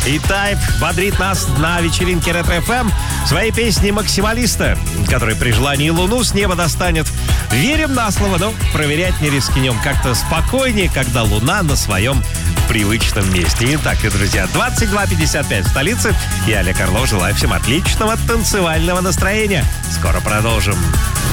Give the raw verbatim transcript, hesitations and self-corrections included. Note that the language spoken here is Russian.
и Type бодрит нас на вечеринке Ретро-эф эм своей песней «Максималиста», который при желании Луну с неба достанет. Верим на слово, но проверять не рискнем. Как-то спокойнее, когда Луна на своем привычном месте. Итак, и, друзья, двадцать два пятьдесят пять в столице. Я, Олег Орлов, желаю всем отличного танцевального настроения. Скоро продолжим.